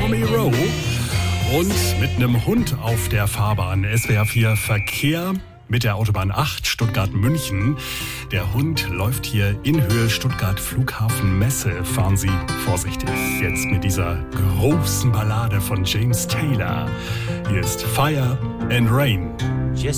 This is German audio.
Tommy Rowe. Und mit einem Hund auf der Fahrbahn. SWR 4 Verkehr mit der Autobahn 8 Stuttgart-München. Der Hund läuft hier in Höhe Stuttgart Flughafen Messe. Fahren Sie vorsichtig. Jetzt mit dieser großen Ballade von James Taylor. Hier ist Fire and Rain.